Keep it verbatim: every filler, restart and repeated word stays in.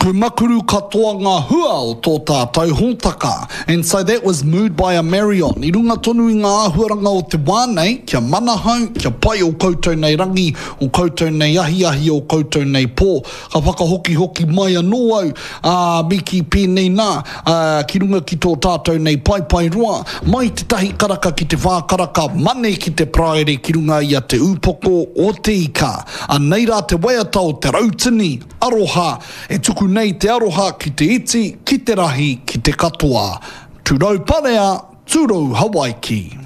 Ku makuru katoa ngā hua o tō tātou hōtaka. And so that was Mood by a Marion. I runga tonu i ngā āhuaranga o te wānei, kia manahau, kia pai o koutou nei rangi, o koutou nei ahi ahi, o koutou nei pō. Ka whakahoki hoki mai anō au, uh, miki pēnei nā, uh, ki runga ki tō tātou nei pai pai roa, mai te tahi karaka ki te whākaraka, mane ki te praere ki runga i a te upoko o te ika. A nei rā te waiata o te rautini, aroha, e tuku nei te aroha ki te iti, ki te rahi, ki te katoa. Tūrau parea, tūrau Hawaii ki.